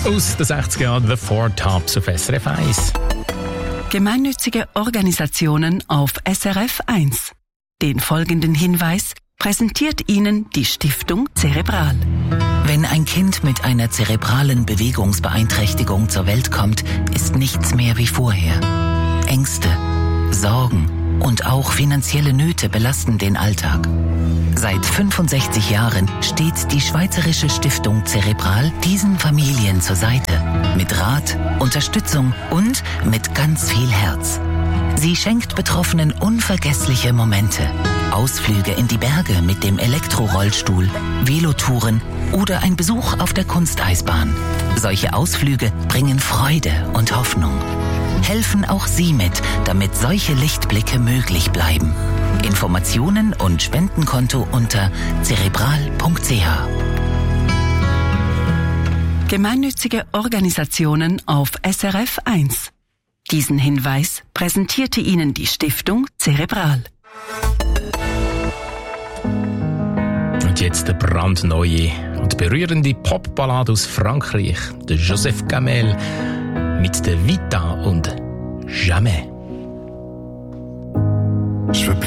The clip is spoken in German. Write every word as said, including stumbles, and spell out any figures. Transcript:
Aus den sechziger Jahren The Four Tops auf S R F eins. Gemeinnützige Organisationen auf S R F eins. Den folgenden Hinweis präsentiert Ihnen die Stiftung Cerebral. Wenn ein Kind mit einer zerebralen Bewegungsbeeinträchtigung zur Welt kommt, ist nichts mehr wie vorher. Ängste, Sorgen und auch finanzielle Nöte belasten den Alltag. Seit fünfundsechzig Jahren steht die Schweizerische Stiftung Cerebral diesen Familien zur Seite. Mit Rat, Unterstützung und mit ganz viel Herz. Sie schenkt Betroffenen unvergessliche Momente. Ausflüge in die Berge mit dem Elektrorollstuhl, Velotouren oder ein Besuch auf der Kunsteisbahn. Solche Ausflüge bringen Freude und Hoffnung. Helfen auch Sie mit, damit solche Lichtblicke möglich bleiben. Informationen und Spendenkonto unter cerebral punkt c h. Gemeinnützige Organisationen auf S R F eins. Diesen Hinweis präsentierte Ihnen die Stiftung Cerebral. Und jetzt der brandneue und berührende Popballade aus Frankreich, der Joseph Kamel mit der Vita und Jamais. Je veux plus